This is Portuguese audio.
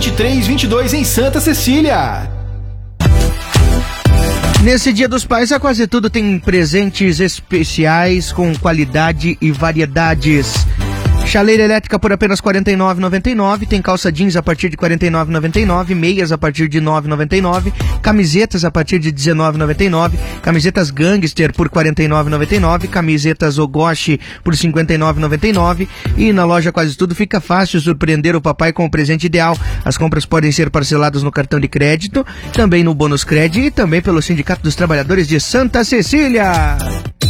2322 em Santa Cecília. Nesse Dia dos Pais, a Quase Tudo tem presentes especiais com qualidade e variedades. Chaleira elétrica por apenas R$ 49,99. Tem calça jeans a partir de R$ 49,99. Meias a partir de R$ 9,99. Camisetas a partir de R$ 19,99. Camisetas Gangster por R$ 49,99. Camisetas Ogoshi por R$ 59,99. E na loja Quase Tudo fica fácil surpreender o papai com o presente ideal. As compras podem ser parceladas no cartão de crédito, também no Bônus Cred e também pelo Sindicato dos Trabalhadores de Santa Cecília.